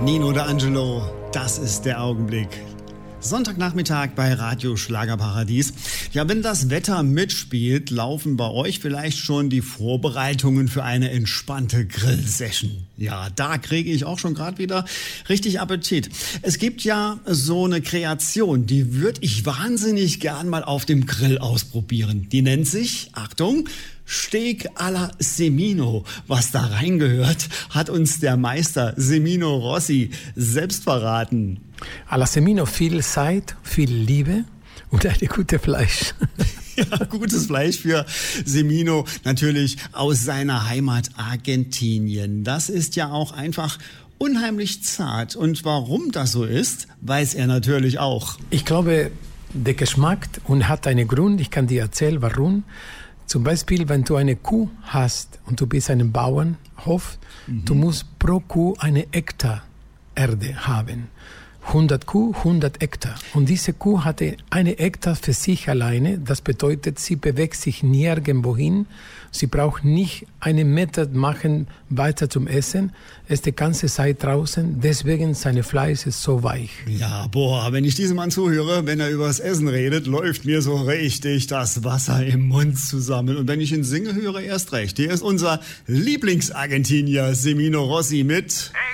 Nino D'Angelo, das ist der Augenblick. Sontagnachmittag bei Radio Schlagerparadies. Ja, wenn das Wetter mitspielt, laufen bei euch vielleicht schon die Vorbereitungen für eine entspannte Grillsession. Ja, da kriege ich auch schon gerade wieder richtig Appetit. Es gibt ja so eine Kreation, die würde ich wahnsinnig gern mal auf dem Grill ausprobieren. Die nennt sich, Achtung, Steak alla Semino. Was da reingehört, hat uns der Meister Semino Rossi selbst verraten. Alla Semino viel Zeit, viel Liebe und eine gute Fleisch. Ja, gutes Fleisch für Semino, natürlich aus seiner Heimat Argentinien. Das ist ja auch einfach unheimlich zart. Und warum das so ist, weiß er natürlich auch. Ich glaube, der Geschmack und hat einen Grund. Ich kann dir erzählen, warum. Zum Beispiel, wenn du eine Kuh hast und du bist ein Bauernhof, du musst pro Kuh eine Hektar Erde haben. 100 Kuh, 100 Hektar. Und diese Kuh hatte eine Hektar für sich alleine. Das bedeutet, sie bewegt sich nirgendwo hin. Sie braucht nicht einen Meter machen weiter zum Essen. Es ist die ganze Zeit draußen. Deswegen seine Fleisch ist so weich. Ja, boah, wenn ich diesem Mann zuhöre, wenn er übers Essen redet, läuft mir so richtig das Wasser im Mund zusammen. Und wenn ich ihn singe, höre, erst recht. Hier ist unser Lieblingsargentinier Semino Rossi mit... Hey.